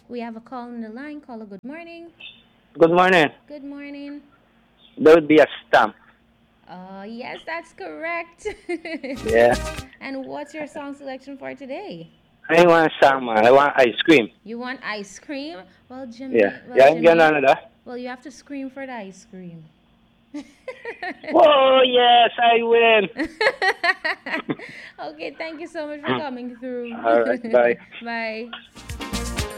We have a call on the line. Caller, good morning. Good morning. Good morning. There would be a stamp. Yes, that's correct. Yeah. And what's your song selection for today? I want salmon. I want ice cream. You want ice cream? Well, Yeah. Jimmy, well, Yeah, I'm Jimmy, gonna that. well, you have to scream for the ice cream. Whoa, yes, I win. Okay, thank you so much for coming through. All right, bye. Bye.